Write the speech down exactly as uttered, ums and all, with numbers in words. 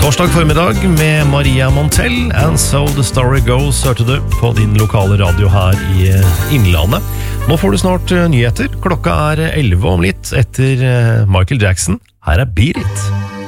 Torsdag formiddag med Maria Montell, And So The Story Goes, hørte du på din lokale radio her i Innlandet. Nå får du snart nyheter. Klokka er elleve om litt etter Michael Jackson. Her er Beat It.